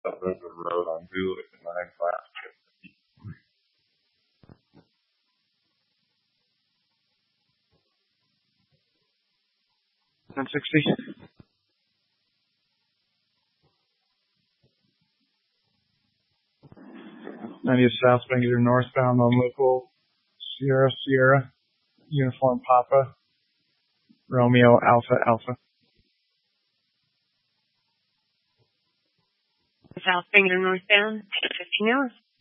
There's a road on Google in my class. 1060. 90 South Bangalore northbound on local Sierra, Uniform Papa, Romeo Alpha. South Bangalore northbound, 15 hours.